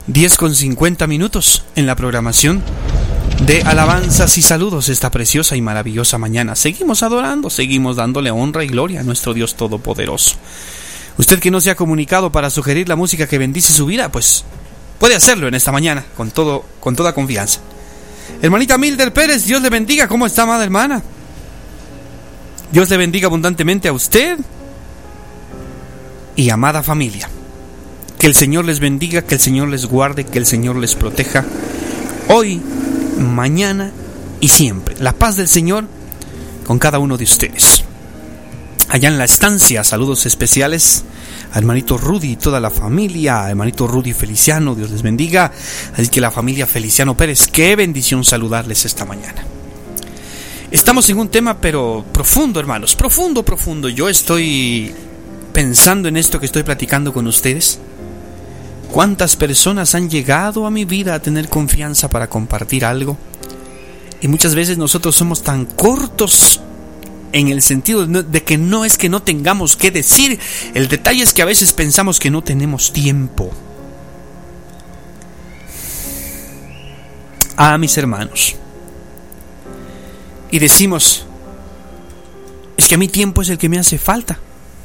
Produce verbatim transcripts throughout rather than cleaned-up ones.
diez con cincuenta minutos en la programación de alabanzas y saludos esta preciosa y maravillosa mañana. Seguimos adorando, seguimos dándole honra y gloria a nuestro Dios Todopoderoso. Usted que no se ha comunicado para sugerir la música que bendice su vida, pues puede hacerlo en esta mañana con todo, con toda confianza. Hermanita Mildred Pérez, Dios le bendiga. ¿Cómo está, amada hermana? Dios le bendiga abundantemente a usted y amada familia. Que el Señor les bendiga, que el Señor les guarde, que el Señor les proteja hoy, mañana y siempre. La paz del Señor con cada uno de ustedes. Allá en la estancia, saludos especiales a hermanito Rudy y toda la familia, a hermanito Rudy Feliciano, Dios les bendiga. Así que la familia Feliciano Pérez, qué bendición saludarles esta mañana. Estamos en un tema pero profundo, hermanos, profundo, profundo. Yo estoy pensando en esto que estoy platicando con ustedes. ¿Cuántas personas han llegado a mi vida a tener confianza para compartir algo? Y muchas veces nosotros somos tan cortos en el sentido de que no es que no tengamos que decir. El detalle es que a veces pensamos que no tenemos tiempo. Ah, mis hermanos. Y decimos, es que a mi tiempo es el que me hace falta.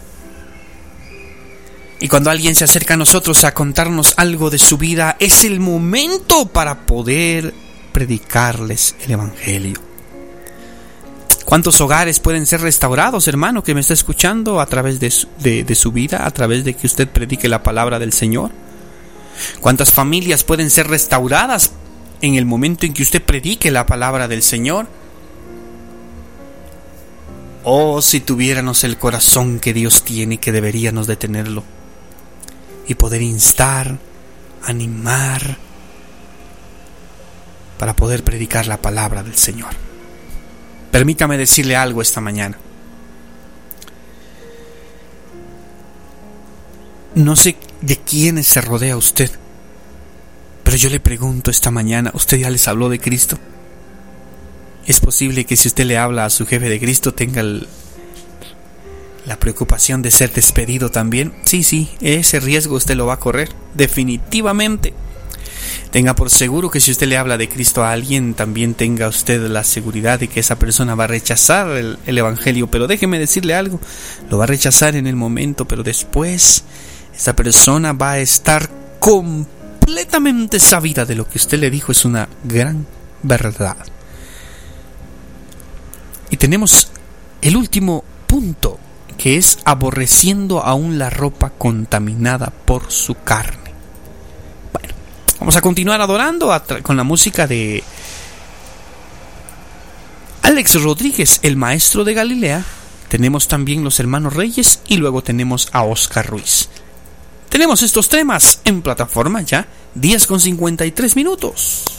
Y cuando alguien se acerca a nosotros a contarnos algo de su vida, es el momento para poder predicarles el Evangelio. ¿Cuántos hogares pueden ser restaurados, hermano, que me está escuchando, a través de su, de, de su vida, a través de que usted predique la palabra del Señor? ¿Cuántas familias pueden ser restauradas en el momento en que usted predique la palabra del Señor? Oh, si tuviéramos el corazón que Dios tiene, que deberíamos de tenerlo, y poder instar, animar, para poder predicar la palabra del Señor. Permítame decirle algo esta mañana. No sé de quiénes se rodea usted, pero yo le pregunto esta mañana, ¿usted ya les habló de Cristo? Es posible que si usted le habla a su jefe de Cristo tenga el, la preocupación de ser despedido también. Sí, sí, ese riesgo usted lo va a correr, definitivamente. Tenga por seguro que si usted le habla de Cristo a alguien, también tenga usted la seguridad de que esa persona va a rechazar el, el Evangelio. Pero déjeme decirle algo, lo va a rechazar en el momento, pero después esa persona va a estar completamente sabida de lo que usted le dijo. Es una gran verdad. Y tenemos el último punto, que es aborreciendo aún la ropa contaminada por su carne. Bueno, vamos a continuar adorando a tra- con la música de Alex Rodríguez, el maestro de Galilea. Tenemos también los hermanos Reyes y luego tenemos a Oscar Ruiz. Tenemos estos temas en plataforma ya, diez con cincuenta y tres minutos.